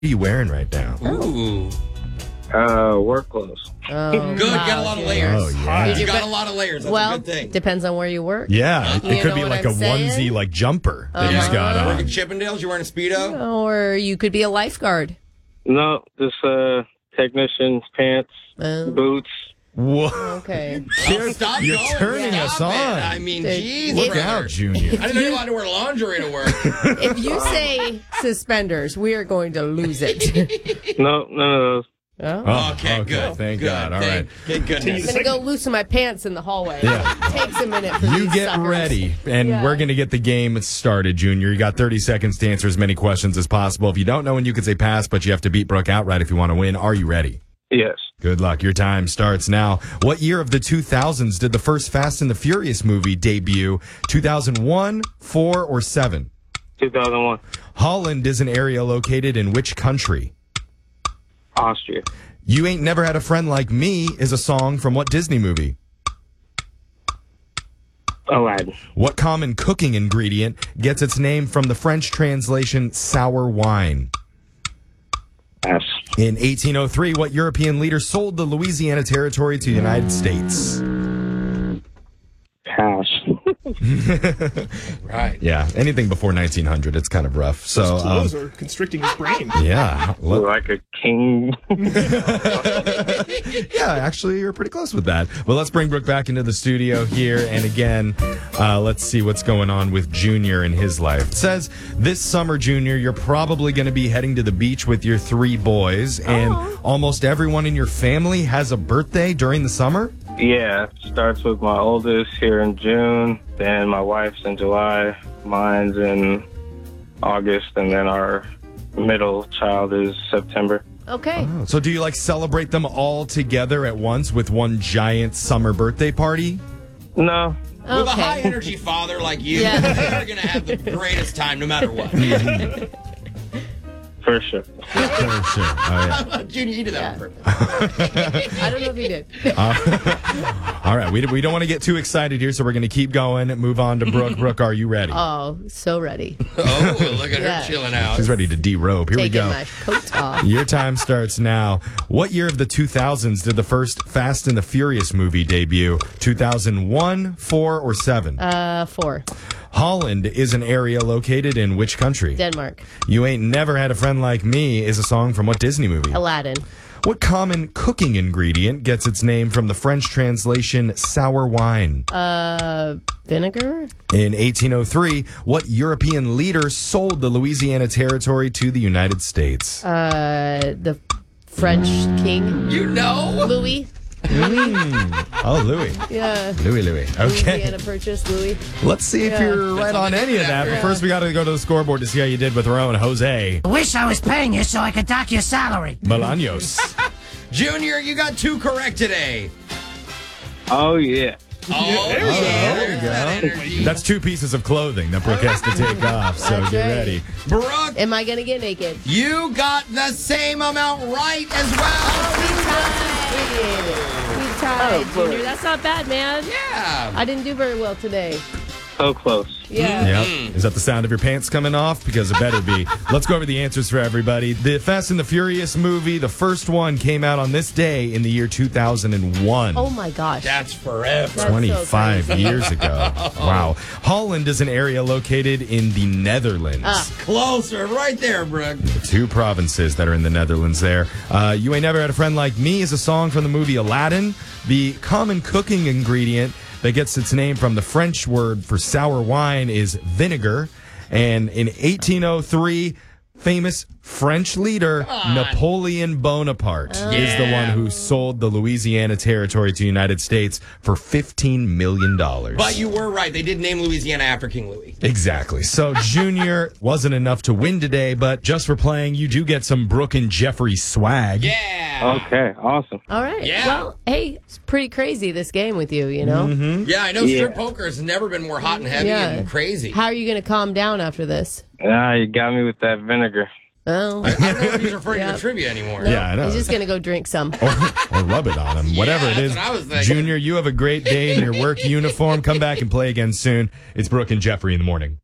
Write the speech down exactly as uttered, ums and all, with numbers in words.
are you wearing right now? Ooh. Uh, work clothes. Oh, Good. wow, Got a lot of Junior. layers. Oh, yeah. You got a lot of layers. That's well, a good thing. depends on where you work. Yeah, it, You it could know be what like I'm a saying? onesie, like jumper that he's Uh-huh. got Working on. Chippendales, you wearing a Speedo? Or you could be a lifeguard. No, just uh, technician's pants, Oh, boots. Whoa. okay. Oh, stop you're going. turning Stop us it. on. I mean, Dude, geez, look Look brother. out, Junior. I didn't know you had to wear lingerie to work. If you say suspenders, we are going to lose it. No, none of those. Oh. Oh, Okay, good. Thank good. God. All right. Thank, Thank I'm goodness. going to go loosen my pants in the hallway. Yeah. It takes a minute for You these get suckers. ready, and Yeah. we're going to get the game started, Junior. You got thirty seconds to answer as many questions as possible. If you don't know when you can say pass, but you have to beat Brooke outright if you want to win. Are you ready? Yes. Good luck. Your time starts now. What year of the two thousands did the first Fast and the Furious movie debut? two thousand one, four, or seven? two thousand one. Holland is an area located in which country? Austria. You Ain't Never Had a Friend Like Me is a song from what Disney movie? Aladdin. What common cooking ingredient gets its name from the French translation sour wine? S. In eighteen oh three, what European leader sold the Louisiana Territory to the United States? Pass. Right. Yeah, anything before nineteen hundred, it's kind of rough. So, um, Clothes are constricting his brain. yeah. Look- Like a king. Yeah, actually, you're pretty close with that. Well, let's bring Brooke back into the studio here. And again, uh, let's see what's going on with Junior in his life. It says, this summer, Junior, you're probably going to be heading to the beach with your three boys. And almost everyone in your family has a birthday during the summer? Yeah, starts with my oldest here in June, then my wife's in July, mine's in August, and then our middle child is September. Okay. So do you like celebrate them all together at once with one giant summer birthday party? No, With a Okay. high energy father like you, Yeah. you're going to have the greatest time no matter what. for sure. For sure. Oh, yeah. Junior, you did that on purpose. I don't know if he did. All right, we, we don't want to get too excited here, so we're going to keep going. Move on to Brooke. Brooke, are you ready? Oh, so ready. Oh, look at Yeah. her chilling out. She's ready to derope. Here we Taking go. my coat off. Your time starts now. What year of the two thousands did the first Fast and the Furious movie debut? two thousand one, four, or seven? Uh, four. Holland is an area located in which country? Denmark. You Ain't Never Had a Friend Like Me is a song from what Disney movie? Aladdin. What common cooking ingredient gets its name from the French translation sour wine? Uh, vinegar. In eighteen oh three, what European leader sold the Louisiana Territory to the United States? Uh, the French king. You know? Louis. Oh, Louis. Yeah. Louis, Louis. Okay. Louisiana Purchase, Louis. Let's see if Yeah. you're right on any of that. But first, we got to go to the scoreboard to see how you did with our own Jose I wish I was paying you so I could dock your salary. Bolaños. Junior, you got two correct today. Oh, yeah. Oh, there yeah. you go. There's that energy. That's two pieces of clothing that Brooke has to take off. So That's get right. ready. Brooke, Am I gonna get naked? you got the same amount right as well. We tied. We tied, Oh, Junior. That's not bad, man. Yeah. I didn't do very well today. So close. Yeah. Yep. Is that the sound of your pants coming off? Because it better be. Let's go over the answers for everybody. The Fast and the Furious movie, the first one, came out on this day in the year two thousand one. Oh my gosh. That's forever. That's so twenty-five crazy. years ago. Wow. Holland is an area located in the Netherlands. Ah. Closer, right there, Brooke. Two provinces that are in the Netherlands there. Uh, you Ain't Never Had a Friend Like Me is a song from the movie Aladdin. The common cooking ingredient that gets its name from the French word for sour wine is vinegar. And in eighteen oh three, famous French leader Napoleon Bonaparte is the one who sold the Louisiana Territory to the United States for fifteen million dollars. But you were right. They did name Louisiana after King Louis. Exactly. So Junior wasn't enough to win today, but just for playing, you do get some Brooke and Jeffrey swag. Yeah. Okay, awesome. All right. Yeah. Well, hey, it's pretty crazy this game with you, you know? Yeah, I know Yeah. strip poker has never been more hot and heavy Yeah. and crazy. How are you going to calm down after this? Ah, you got me with that vinegar. Oh. I don't know if he's referring Yeah. to trivia anymore. Yeah, I know. He's just going to go drink some. or, or rub it on him. Whatever it that's is. what I was thinking. Junior, you have a great day in your work uniform. Come back and play again soon. It's Brooke and Jeffrey in the morning.